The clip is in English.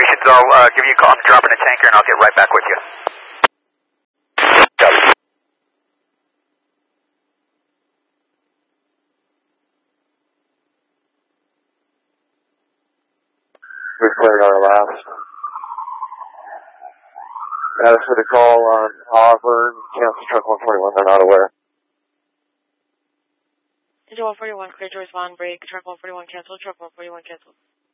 stations. I'll give you a call. I'm dropping a tanker and I'll get right back with you. Copy. We've cleared our laps. Ask for the call on Auburn. Cancel truck 141. They're not aware. Engine 141, clear to respond. Break. Truck 141 cancel. Truck 141 cancel.